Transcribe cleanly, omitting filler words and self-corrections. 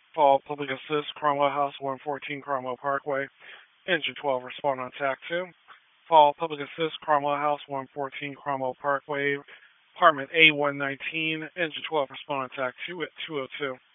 Fall Public Assist, Cromwell House, 114 Cromwell Parkway. Engine 12, respond on TAC 2. Fall Public Assist, Cromwell House, 114 Cromwell Parkway. Apartment A119, Engine 12, respond on TAC 2 at 202.